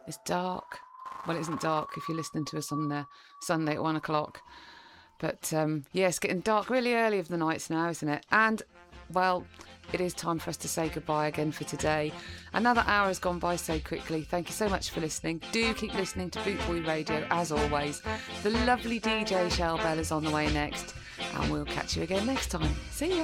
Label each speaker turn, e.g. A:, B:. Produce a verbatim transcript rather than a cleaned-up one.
A: It's dark. Well, it isn't dark if you're listening to us on the Sunday at one o'clock. But um, yeah, it's getting dark really early of the nights now, isn't it? And, well, it is time for us to say goodbye again for today. Another hour has gone by so quickly. Thank you so much for listening. Do keep listening to Boot Boy Radio, as always. The lovely D J Shell Bell is on the way next. And we'll catch you again next time. See ya.